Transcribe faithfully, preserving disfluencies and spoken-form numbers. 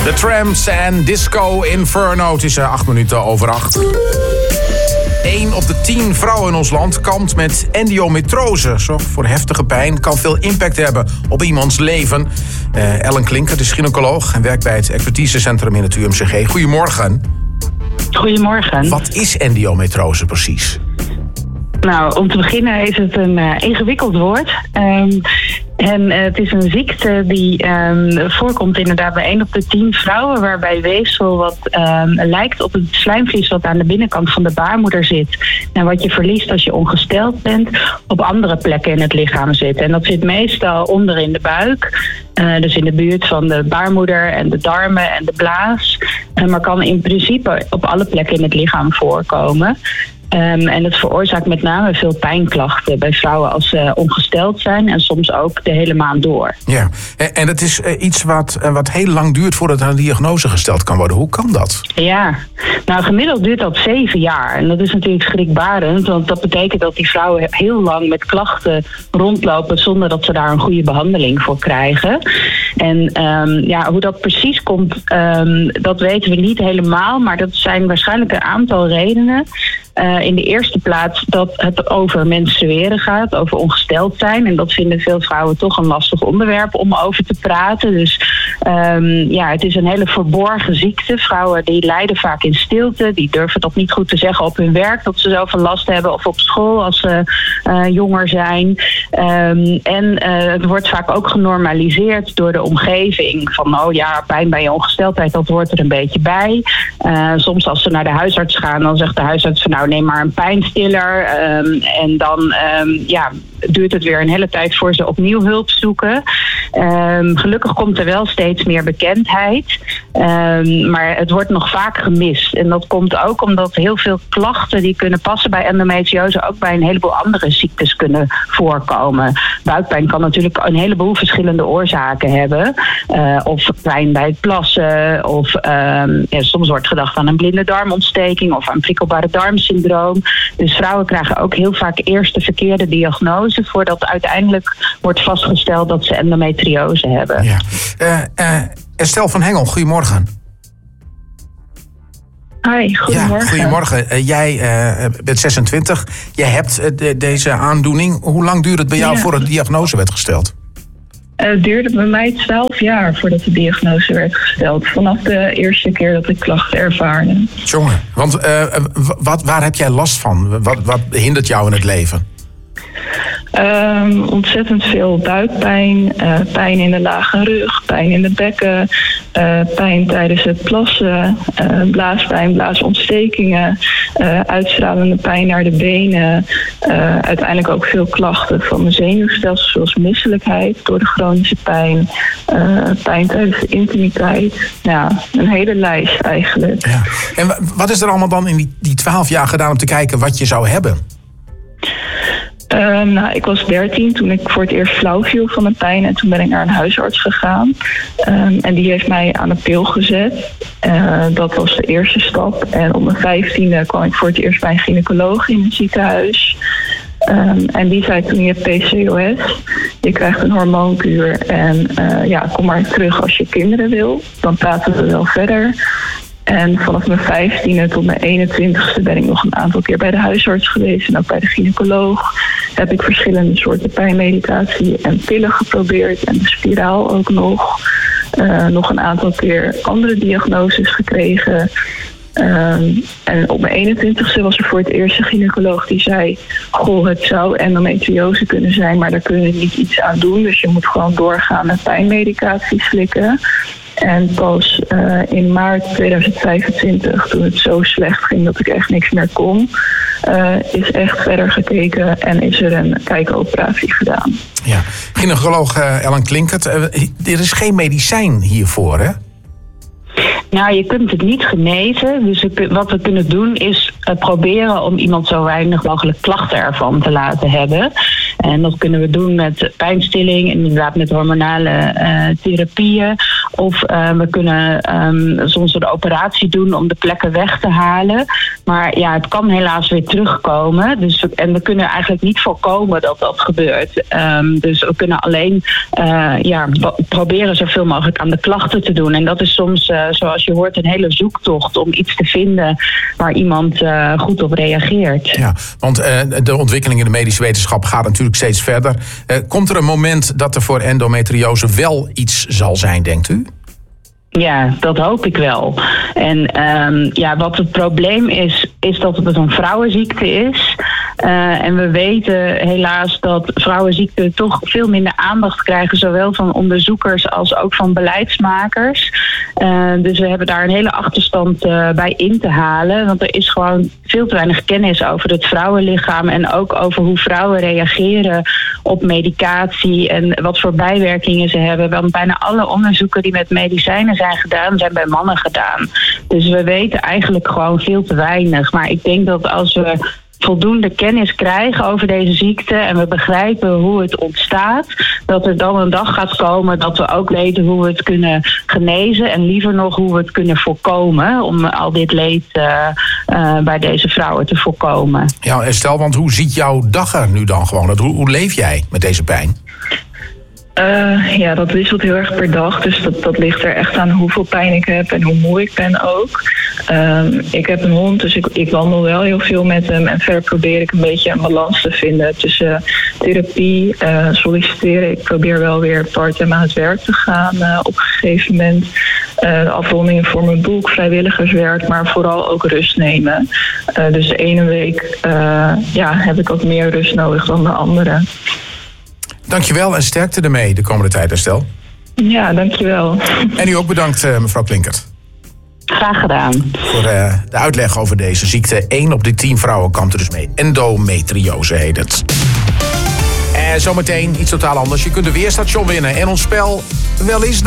The Tramps en Disco Inferno. Het is uh, acht minuten over acht. Eén op de tien vrouwen in ons land kampt met endometriose. Zorgt voor heftige pijn, kan veel impact hebben op iemands leven. Uh, Ellen Klinkert is gynaecoloog en werkt bij het expertisecentrum in het U M C G. Goedemorgen. Goedemorgen. Wat is endometriose precies? Nou, om te beginnen is het een uh, ingewikkeld woord. Um, en uh, het is een ziekte die um, voorkomt inderdaad bij één op de tien vrouwen, waarbij weefsel wat um, lijkt op het slijmvlies wat aan de binnenkant van de baarmoeder zit. En wat je verliest als je ongesteld bent, op andere plekken in het lichaam zit. En dat zit meestal onder in de buik. Uh, dus in de buurt van de baarmoeder en de darmen en de blaas. Uh, maar kan in principe op alle plekken in het lichaam voorkomen. Um, en het veroorzaakt met name veel pijnklachten bij vrouwen als ze ongesteld zijn en soms ook de hele maand door. Ja, en het is iets wat, wat heel lang duurt voordat er een diagnose gesteld kan worden. Hoe kan dat? Ja, nou gemiddeld duurt dat zeven jaar. En dat is natuurlijk schrikbarend, want dat betekent dat die vrouwen heel lang met klachten rondlopen zonder dat ze daar een goede behandeling voor krijgen. En um, ja, hoe dat precies komt, um, dat weten we niet helemaal, maar dat zijn waarschijnlijk een aantal redenen. Uh, in de eerste plaats dat het over menstrueren gaat, over ongesteld zijn. En dat vinden veel vrouwen toch een lastig onderwerp om over te praten. Dus um, ja, het is een hele verborgen ziekte. Vrouwen die lijden vaak in stilte. Die durven dat niet goed te zeggen op hun werk, dat ze zoveel last hebben. Of op school als ze uh, jonger zijn. Um, en uh, het wordt vaak ook genormaliseerd door de omgeving. Van, oh ja, pijn bij je ongesteldheid, dat hoort er een beetje bij. Uh, soms als ze naar de huisarts gaan, dan zegt de huisarts van, nou, neem maar een pijnstiller. Um, en dan um, ja, duurt het weer een hele tijd voor ze opnieuw hulp zoeken. Um, gelukkig komt er wel steeds meer bekendheid. Um, maar het wordt nog vaak gemist. En dat komt ook omdat heel veel klachten die kunnen passen bij endometriose ook bij een heleboel andere ziektes kunnen voorkomen. Buikpijn kan natuurlijk een heleboel verschillende oorzaken hebben. Uh, of pijn bij het plassen. Of um, ja, soms wordt gedacht aan een blinde darmontsteking of aan prikkelbare darmsyndroom. Dus vrouwen krijgen ook heel vaak eerst de verkeerde diagnose voordat uiteindelijk wordt vastgesteld dat ze endometriose hebben. Ja. Uh, uh, Estelle van Hengel, goedemorgen. Hoi, goedemorgen. Ja, goedemorgen. Uh, jij uh, bent zesentwintig. Jij hebt uh, de, deze aandoening. Hoe lang duurde het bij jou ja. voordat de diagnose werd gesteld? Het duurde bij mij twaalf jaar voordat de diagnose werd gesteld. Vanaf de eerste keer dat ik klachten ervaarde. Jongen, want uh, wat, waar heb jij last van? Wat, wat hindert jou in het leven? Um, ontzettend veel buikpijn, uh, pijn in de lage rug, pijn in de bekken, uh, pijn tijdens het plassen, uh, blaaspijn, blaasontstekingen, uh, uitstralende pijn naar de benen. Uh, uiteindelijk ook veel klachten van mijn zenuwstelsel, zoals misselijkheid door de chronische pijn, uh, pijn tijdens de intimiteit. Ja, een hele lijst eigenlijk. Ja. En wat is er allemaal dan in die, die twaalf jaar gedaan om te kijken wat je zou hebben? Um, nou, ik was dertien toen ik voor het eerst flauw viel van de pijn. En toen ben ik naar een huisarts gegaan. Um, en die heeft mij aan de pil gezet. Uh, dat was de eerste stap. En op mijn vijftiende kwam ik voor het eerst bij een gynaecoloog in het ziekenhuis. Um, en die zei toen, je hebt P C O S. Je krijgt een hormoonkuur. En uh, ja, kom maar terug als je kinderen wil. Dan praten we wel verder. En vanaf mijn vijftiende tot mijn eenentwintigste ben ik nog een aantal keer bij de huisarts geweest en ook bij de gynaecoloog. Heb ik verschillende soorten pijnmedicatie en pillen geprobeerd en de spiraal ook nog. Uh, nog een aantal keer andere diagnoses gekregen. Um, en op mijn eenentwintigste was er voor het eerst een gynaecoloog die zei, goh, het zou endometriose kunnen zijn, maar daar kunnen we niet iets aan doen. Dus je moet gewoon doorgaan met pijnmedicatie slikken. En pas uh, in maart tweeduizend vijfentwintig, toen het zo slecht ging dat ik echt niks meer kon, uh, is echt verder gekeken en is er een kijkoperatie gedaan. Ja, gynaecoloog uh, Ellen Klinkert, uh, er is geen medicijn hiervoor, hè? Nou, je kunt het niet genezen. Dus wat we kunnen doen is uh, proberen om iemand zo weinig mogelijk klachten ervan te laten hebben. En dat kunnen we doen met pijnstilling, inderdaad met hormonale uh, therapieën. Of uh, we kunnen um, soms een operatie doen om de plekken weg te halen. Maar ja, het kan helaas weer terugkomen. Dus we, en we kunnen eigenlijk niet voorkomen dat dat gebeurt. Um, dus we kunnen alleen uh, ja, proberen zoveel mogelijk aan de klachten te doen. En dat is soms, uh, zoals je hoort, een hele zoektocht om iets te vinden waar iemand uh, goed op reageert. Ja, want uh, de ontwikkeling in de medische wetenschap gaat natuurlijk steeds verder. Uh, komt er een moment dat er voor endometriose wel iets zal zijn, denkt u? Ja, dat hoop ik wel. En um, ja, wat het probleem is, is dat het een vrouwenziekte is. Uh, en we weten helaas dat vrouwenziekten toch veel minder aandacht krijgen, zowel van onderzoekers als ook van beleidsmakers. Uh, dus we hebben daar een hele achterstand uh, bij in te halen. Want er is gewoon veel te weinig kennis over het vrouwenlichaam en ook over hoe vrouwen reageren op medicatie en wat voor bijwerkingen ze hebben. Want bijna alle onderzoeken die met medicijnen zijn gedaan, zijn bij mannen gedaan. Dus we weten eigenlijk gewoon veel te weinig. Maar ik denk dat als we voldoende kennis krijgen over deze ziekte en we begrijpen hoe het ontstaat, dat er dan een dag gaat komen dat we ook weten hoe we het kunnen genezen en liever nog hoe we het kunnen voorkomen om al dit leed uh, uh, bij deze vrouwen te voorkomen. Ja, Estelle, want hoe ziet jouw dag er nu dan gewoon? Hoe, hoe leef jij met deze pijn? Uh, ja, dat wisselt heel erg per dag. Dus dat, dat ligt er echt aan hoeveel pijn ik heb en hoe moe ik ben ook. Uh, ik heb een hond, dus ik, ik wandel wel heel veel met hem. En verder probeer ik een beetje een balans te vinden tussen therapie, uh, solliciteren. Ik probeer wel weer part-time aan het werk te gaan uh, op een gegeven moment. Uh, afrondingen voor mijn boek, vrijwilligerswerk, maar vooral ook rust nemen. Uh, dus de ene week uh, ja, heb ik wat meer rust nodig dan de andere. Dankjewel en sterkte ermee de komende tijd, Estelle. Ja, dankjewel. En u ook bedankt, uh, mevrouw Klinkert. Graag gedaan. Voor uh, de uitleg over deze ziekte. één op de tien vrouwen kampt er dus mee. Endometriose heet het. En zometeen iets totaal anders. Je kunt een weerstation winnen en ons spel wel eens